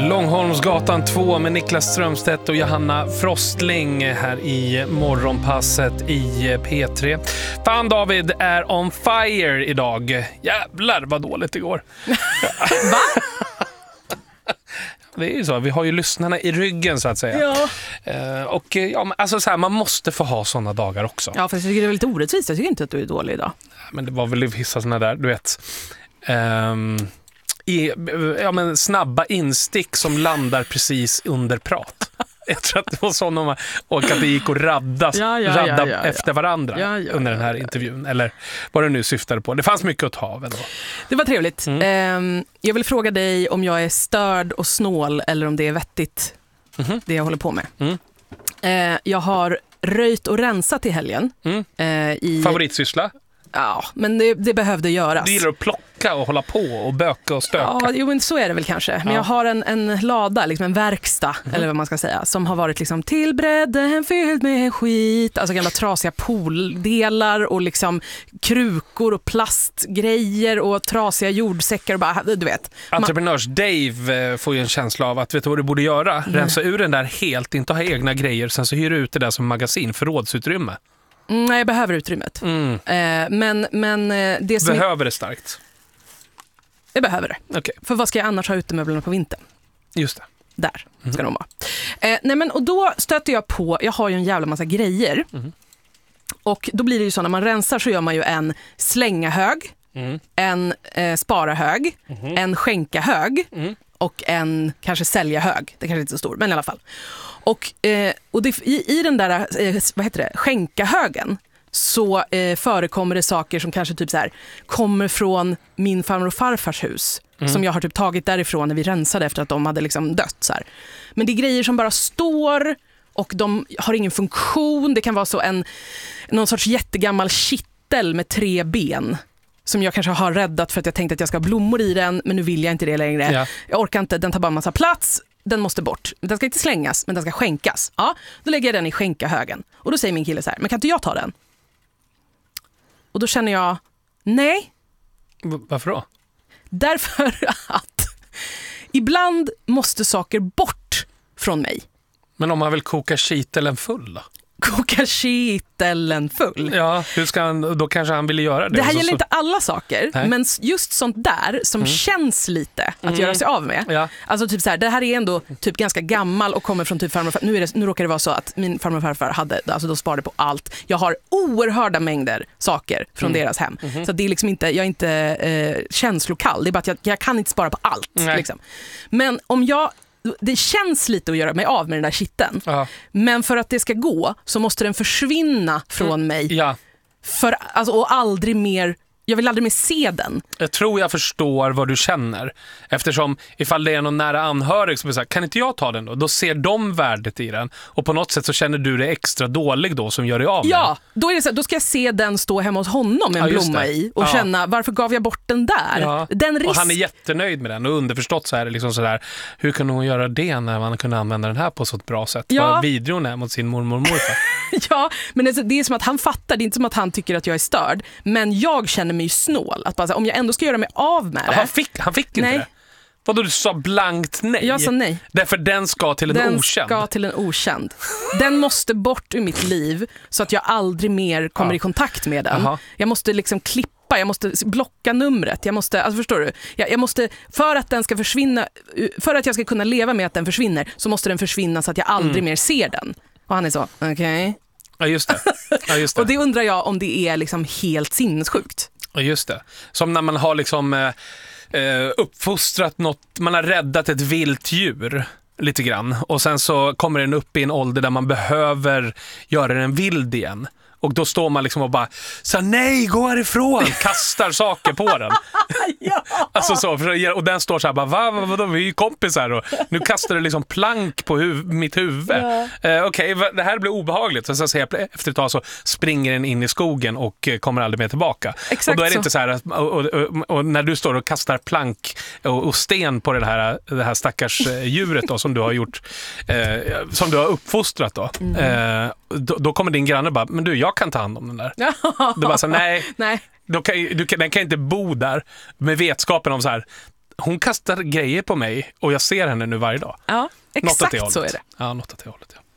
Långholmsgatan 2 med Niklas Strömstedt och Johanna Frostling här i morgonpasset i P3. Fan, David är on fire idag. Jävlar vad dåligt det går. Va? Det är ju så, vi har ju lyssnarna i ryggen så att säga. Ja. Och ja, alltså så här, man måste få ha såna dagar också. Ja, fast jag tycker det är lite orättvist. Jag tycker inte att du är dålig idag. Men det var väl vissa såna där, du vet... men snabba instick som landar precis under prat. Jag tror att det var så och att det gick att radda efter varandra under den här intervjun. Eller vad det nu syftade på. Det fanns mycket att ta av ändå. Det var trevligt. Jag vill fråga dig om jag är störd och snål eller om det är vettigt det jag håller på med. Jag har röjt och rensat i helgen. Favoritsyssla? Ja, men det behövde göras. Det gillar att plocka och hålla på och böka och stöka. Ja, jo, men så är det väl kanske. Men jag har en lada, liksom en verkstad, eller vad man ska säga, som har varit liksom till bredden fylld med skit. Alltså gamla trasiga pooldelar och liksom krukor och plastgrejer och trasiga jordsäckar och bara, du vet. Entreprenörs-Dave får ju en känsla av att, vet du vad du borde göra? Rensa ur den där helt, inte ha egna grejer, sen så hyr du ut det där som magasin, förrådsutrymme. Nej, jag behöver utrymmet. Men det som behöver det starkt. Jag behöver det. Okay. För vad ska jag annars ha utemöblerna på vintern? Just det. Där ska de vara. Nej, men och då stöter jag på, jag har ju en jävla massa grejer. Och då blir det ju så, när man rensar så gör man ju en slänga-hög, en spara-hög, en skänka-hög och en kanske sälja-hög. Det kanske inte är så stor, men i alla fall. Och i den där skänka-högen så förekommer det saker som kanske typ så här kommer från min farmor och farfars hus som jag har typ tagit därifrån när vi rensade efter att de hade liksom dött så här. Men det är grejer som bara står och de har ingen funktion. Det kan vara så någon sorts jättegammal kittel med 3 ben som jag kanske har räddat för att jag tänkte att jag ska ha blommor i den, men nu vill jag inte det längre. Ja. Jag orkar inte, den tar bara en massa plats. Den måste bort. Den ska inte slängas, men den ska skänkas. Ja, då lägger jag den i skänka-högen. Och då säger min kille så här, men kan inte jag ta den? Och då känner jag, nej. Varför då? Därför att ibland måste saker bort från mig. Men om man vill koka kitelen full då? Koka kitelen full. Ja, då kanske han ville göra det. Det här gäller inte alla saker, men just sånt där som känns lite att göra sig av med. Ja. Alltså typ så här, det här är ändå typ ganska gammal och kommer från typ farmor och farfar. Nu råkar det vara så att min farmor och farfar de sparade på allt. Jag har oerhörda mängder saker från deras hem. Så det är liksom inte, jag är inte känslokall. Det är bara att jag kan inte spara på allt. Liksom. Men om det känns lite att göra mig av med den där kitteln. Men för att det ska gå så måste den försvinna från mig. Ja. Och aldrig mer. Jag vill aldrig mer se den. Jag tror jag förstår vad du känner. Eftersom ifall det är någon nära anhörig som säger, kan inte jag ta den då? Då ser de värdet i den. Och på något sätt så känner du dig extra dålig då som gör dig av med den. Då är det så, då ska jag se den stå hemma hos honom med en blomma i. Och känna, varför gav jag bort den där? Ja. Och han är jättenöjd med den. Och underförstått så är det liksom sådär, hur kan hon göra det när man kunde använda den här på så ett bra sätt? Vad vidrig hon är mot sin mormor och morfar. Ja, men det är som att han fattar. Det är inte som att han tycker att jag är störd. Men jag känner mig snål. Att bara, om jag ändå ska göra mig av med det. Han fick inte det. Vadå, du sa blankt nej? Jag sa nej. Därför den ska till en okänd. Den ska till en okänd. Den måste bort ur mitt liv så att jag aldrig mer kommer i kontakt med den. Aha. Jag måste liksom klippa, jag måste blocka numret. Jag måste, alltså förstår du? Jag måste, för att den ska försvinna, för att jag ska kunna leva med att den försvinner, så måste den försvinna så att jag aldrig mer ser den. Och han är så, okej. Ja, just det. Och det undrar jag om det är liksom helt sinnessjukt. Ja, just det. Som när man har liksom uppfostrat något, man har räddat ett vilt djur lite grann. Och sen så kommer den upp i en ålder där man behöver göra den vild igen. Och då står man liksom och bara så nej, gå härifrån, kastar saker på den. Ja. Alltså så, och den står så här bara, vadå, vi är ju kompisar och nu kastar det liksom plank på mitt huvud. Ja. Okej, det här blir obehagligt. Så säger jag, efter ett tag så springer den in i skogen och kommer aldrig mer tillbaka. Exakt. Och då är det inte så här, och när du står och kastar plank och sten på det här stackars djuret då, som du har gjort, som du har uppfostrat då. Då kommer din granne bara, men du, jag kan ta hand om den där. Du bara så nej. Den kan inte bo där med vetskapen om så här, hon kastar grejer på mig och jag ser henne nu varje dag. Ja, Något åt det exakt så är hållet. det. Ja, något åt det hållet. Ja.